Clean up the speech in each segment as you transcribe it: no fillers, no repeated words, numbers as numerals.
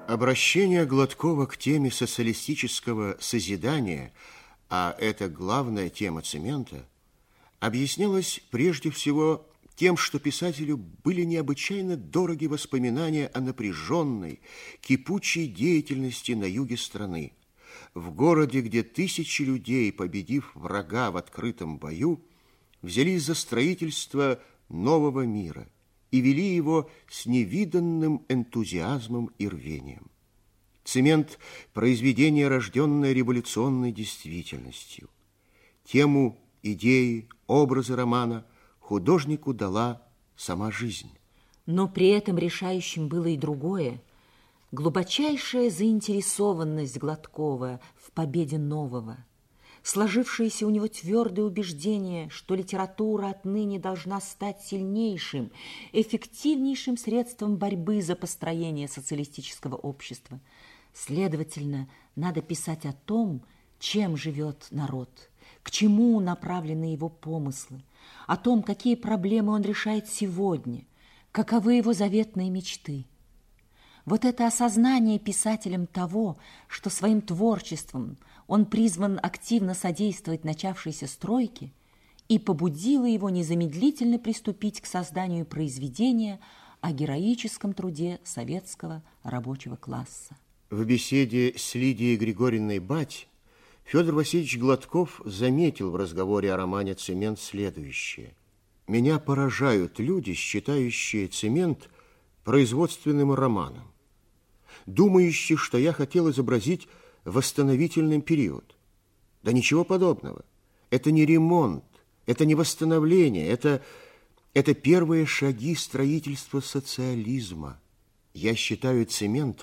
Обращение Гладкова к теме социалистического созидания, а это главная тема «Цемента», объяснялось прежде всего тем, что писателю были необычайно дороги воспоминания о напряженной, кипучей деятельности на юге страны, в городе, где тысячи людей, победив врага в открытом бою, взялись за строительство нового мира и вели его с невиданным энтузиазмом и рвением. «Цемент» – произведение, рожденное революционной действительностью. Тему, идеи, образы романа художнику дала сама жизнь. Но при этом решающим было и другое. Глубочайшая заинтересованность Гладкова в победе нового. Сложившееся у него твердое убеждение, что литература отныне должна стать сильнейшим, эффективнейшим средством борьбы за построение социалистического общества. Следовательно, надо писать о том, чем живет народ, к чему направлены его помыслы, о том, какие проблемы он решает сегодня, каковы его заветные мечты. Вот это осознание писателем того, что своим творчеством он призван активно содействовать начавшейся стройке, и побудило его незамедлительно приступить к созданию произведения о героическом труде советского рабочего класса. В беседе с Лидией Григорьевной Бать Федор Васильевич Гладков заметил в разговоре о романе «Цемент» следующее. «Меня поражают люди, считающие «Цемент» производственным романом, думающие, что я хотел изобразить восстановительный период. Да ничего подобного. Это не ремонт, это не восстановление, это первые шаги строительства социализма. Я считаю «Цемент»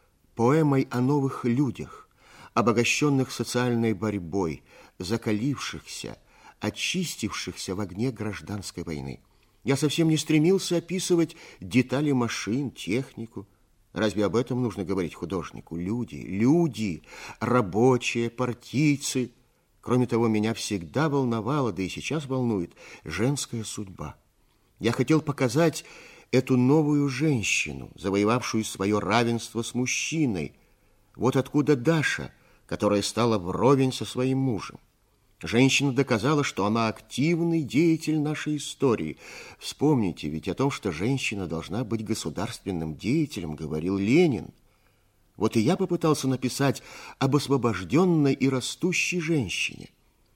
поэмой о новых людях, обогащенных социальной борьбой, закалившихся, очистившихся в огне гражданской войны. Я совсем не стремился описывать детали машин, технику. Разве об этом нужно говорить художнику? Люди, рабочие, партийцы. Кроме того, меня всегда волновала, да и сейчас волнует, женская судьба. Я хотел показать эту новую женщину, завоевавшую свое равенство с мужчиной. Вот откуда Даша, которая стала вровень со своим мужем. Женщина доказала, что она активный деятель нашей истории. Вспомните ведь о том, что женщина должна быть государственным деятелем, говорил Ленин. Вот и я попытался написать об освобожденной и растущей женщине.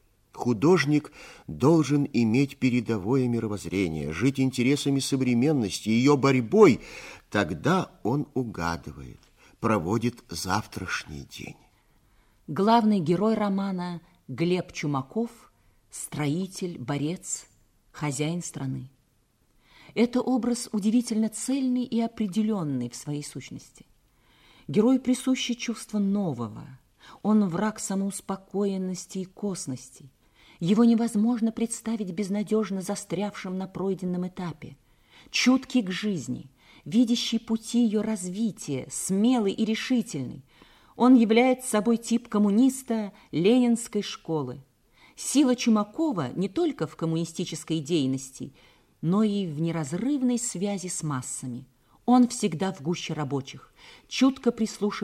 Художник должен иметь передовое мировоззрение, жить интересами современности, ее борьбой. Тогда он угадывает, проводит завтрашний день. Главный герой романа Глеб Чумаков – строитель, борец, хозяин страны. Это образ удивительно цельный и определенный в своей сущности. Герою присуще чувство нового. Он враг самоуспокоенности и косности. Его невозможно представить безнадежно застрявшим на пройденном этапе. Чуткий к жизни, видящий пути ее развития, смелый и решительный. Он является собой тип коммуниста ленинской школы. Сила Чумакова не только в коммунистической идейности, но и в неразрывной связи с массами. Он всегда в гуще рабочих, чутко прислушивается